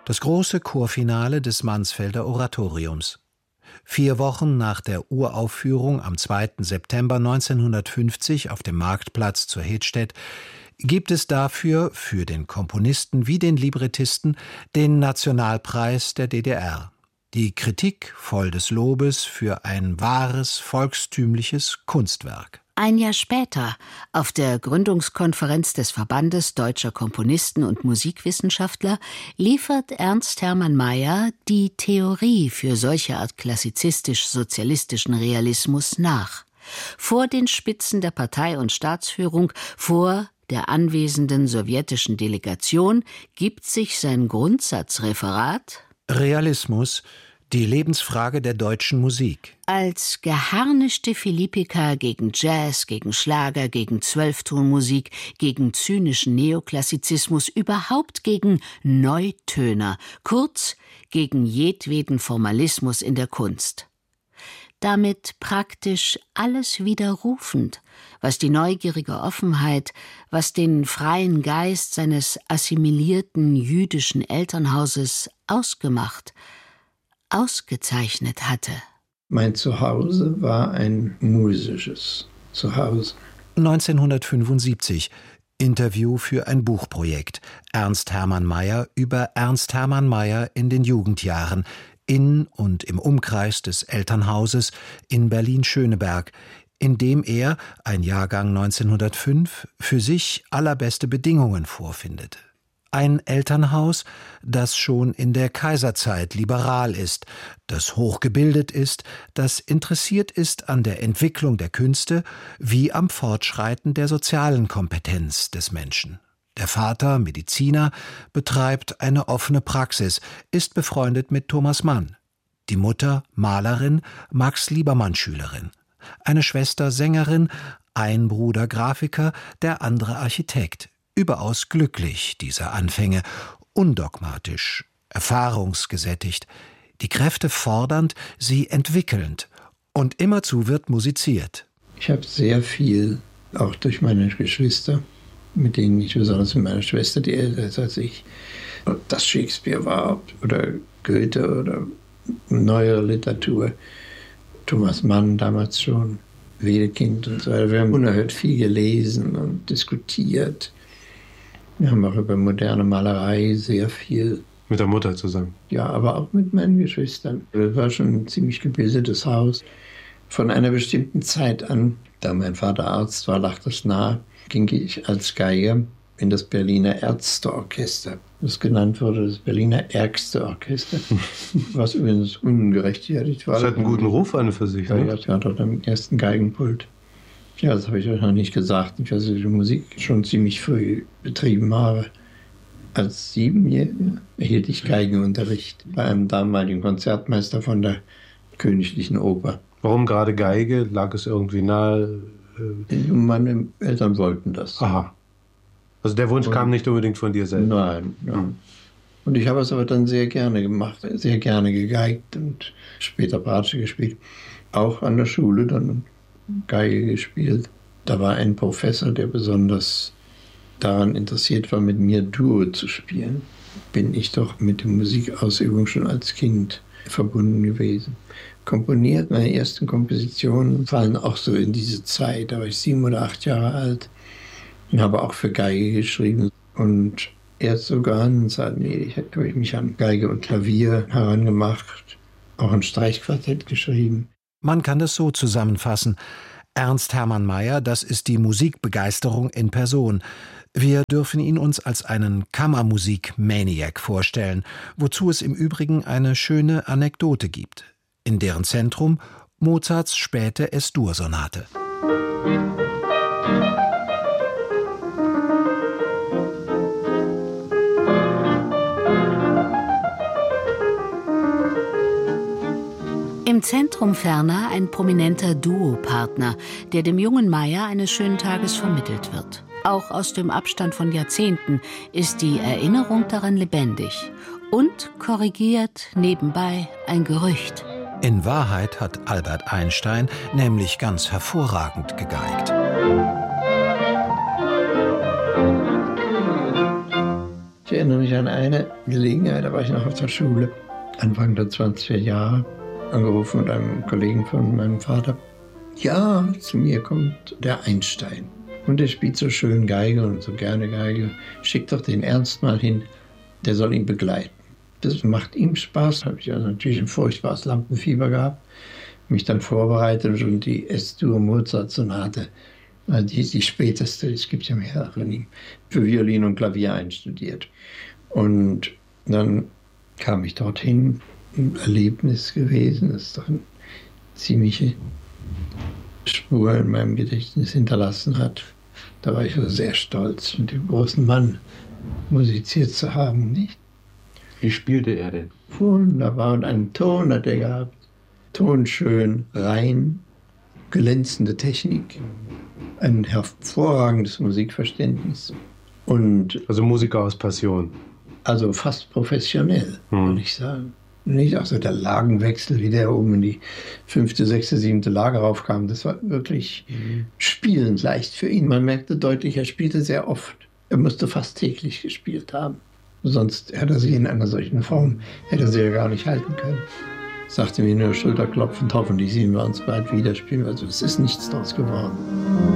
Das große Chorfinale des Mansfelder Oratoriums. 4 Wochen nach der Uraufführung am 2. September 1950 auf dem Marktplatz zu Hedstedt gibt es dafür, für den Komponisten wie den Librettisten, den Nationalpreis der DDR. Die Kritik voll des Lobes für ein wahres, volkstümliches Kunstwerk. Ein Jahr später, auf der Gründungskonferenz des Verbandes Deutscher Komponisten und Musikwissenschaftler, liefert Ernst Hermann Mayer die Theorie für solche Art klassizistisch-sozialistischen Realismus nach. Vor den Spitzen der Partei- und Staatsführung, vor der anwesenden sowjetischen Delegation, gibt sich sein Grundsatzreferat Realismus, die Lebensfrage der deutschen Musik. Als geharnischte Philippika gegen Jazz, gegen Schlager, gegen Zwölftonmusik, gegen zynischen Neoklassizismus, überhaupt gegen Neutöner, kurz gegen jedweden Formalismus in der Kunst. Damit praktisch alles widerrufend, was die neugierige Offenheit, was den freien Geist seines assimilierten jüdischen Elternhauses ausgezeichnet hatte. Mein Zuhause war ein musisches Zuhause. 1975. Interview für ein Buchprojekt. Ernst Hermann Mayer über Ernst Hermann Mayer in den Jugendjahren, in und im Umkreis des Elternhauses in Berlin-Schöneberg, in dem er, ein Jahrgang 1905, für sich allerbeste Bedingungen vorfindet. Ein Elternhaus, das schon in der Kaiserzeit liberal ist, das hochgebildet ist, das interessiert ist an der Entwicklung der Künste wie am Fortschreiten der sozialen Kompetenz des Menschen. Der Vater, Mediziner, betreibt eine offene Praxis, ist befreundet mit Thomas Mann. Die Mutter, Malerin, Max Liebermann-Schülerin. Eine Schwester, Sängerin, ein Bruder, Grafiker, der andere Architekt. Überaus glücklich, diese Anfänge, undogmatisch, erfahrungsgesättigt, die Kräfte fordernd, sie entwickelnd. Und immerzu wird musiziert. Ich habe sehr viel, auch durch meine Geschwister, mit denen ich besonders mit meiner Schwester, die älter ist als ich, ob das Shakespeare war oder Goethe oder neuere Literatur, Thomas Mann damals schon, Wedekind und so weiter. Wir haben unerhört viel gelesen und diskutiert. Wir haben auch über moderne Malerei sehr viel. Mit der Mutter zusammen? Ja, aber auch mit meinen Geschwistern. Es war schon ein ziemlich gebildetes Haus. Von einer bestimmten Zeit an, da mein Vater Arzt war, lag das nahe, ging ich als Geiger in das Berliner Ärzteorchester. Das genannt wurde das Berliner Ärgste-Orchester, was übrigens ungerechtfertigt war. Das hat einen guten Ruf an für sich. Ja, ich war dort am ersten Geigenpult. Ja, das habe ich euch noch nicht gesagt. Ich also die Musik schon ziemlich früh betrieben habe. Als 7-Jähriger erhielt ich Geigenunterricht bei einem damaligen Konzertmeister von der Königlichen Oper. Warum gerade Geige? Lag es irgendwie nahe? Meine Eltern wollten das. Aha. Also der Wunsch kam nicht unbedingt von dir selbst? Nein. Ja. Und ich habe es aber dann sehr gerne gemacht, sehr gerne gegeigt und später Bratsche gespielt. Auch an der Schule dann Geige gespielt. Da war ein Professor, der besonders daran interessiert war, mit mir Duo zu spielen. Bin ich doch mit der Musikausübung schon als Kind verbunden gewesen. Komponiert, meine ersten Kompositionen fallen auch so in diese Zeit. Da war ich 7 oder 8 Jahre alt und habe auch für Geige geschrieben. Und erst sogar ich habe mich an Geige und Klavier herangemacht, auch ein Streichquartett geschrieben. Man kann das so zusammenfassen. Ernst Hermann Mayer, das ist die Musikbegeisterung in Person. Wir dürfen ihn uns als einen Kammermusik-Maniac vorstellen, wozu es im Übrigen eine schöne Anekdote gibt. In deren Zentrum Mozarts späte Es-Dur-Sonate. Im Zentrum ferner ein prominenter Duopartner, der dem jungen Mayer eines schönen Tages vermittelt wird. Auch aus dem Abstand von Jahrzehnten ist die Erinnerung daran lebendig und korrigiert nebenbei ein Gerücht. In Wahrheit hat Albert Einstein nämlich ganz hervorragend gegeigt. Ich erinnere mich an eine Gelegenheit, da war ich noch auf der Schule, Anfang der 20er Jahre, angerufen mit einem Kollegen von meinem Vater. Ja, zu mir kommt der Einstein und der spielt so schön Geige und so gerne Geige. Schickt doch den Ernst mal hin, der soll ihn begleiten. Das macht ihm Spaß. Da habe ich also natürlich ein furchtbares Lampenfieber gehabt, mich dann vorbereitet und die S-Dur-Mozart-Sonate, die späteste, es gibt ja mehrere von ihm, für Violin und Klavier einstudiert. Und dann kam ich dorthin, ein Erlebnis gewesen, das doch eine ziemliche Spur in meinem Gedächtnis hinterlassen hat. Da war ich also sehr stolz, mit dem großen Mann musiziert zu haben, nicht? Wie spielte er denn? Wunderbar, und einen Ton hat er gehabt. Tonschön, rein, glänzende Technik, ein hervorragendes Musikverständnis. Und also Musiker aus Passion. Also fast professionell, würde ich sagen. Nicht auch so der Lagenwechsel, wie der oben in die 5., 6., 7. Lage raufkam. Das war wirklich spielend leicht für ihn. Man merkte deutlich, er spielte sehr oft. Er musste fast täglich gespielt haben. Sonst hätte er sie in einer solchen Form, hätte er sie ja gar nicht halten können. Sagte mir nur schulterklopfend, hoffentlich sehen wir uns bald wieder spielen. Also es ist nichts draus geworden.